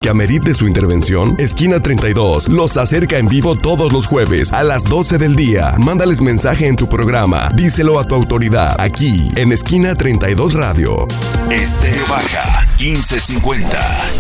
amerite su intervención, Esquina 32 los acerca en vivo todos los jueves a las 12 del día. Mándales mensaje en tu programa. Díselo a tu autoridad, aquí en Esquina 32 Radio. Estéreo Baja 1550.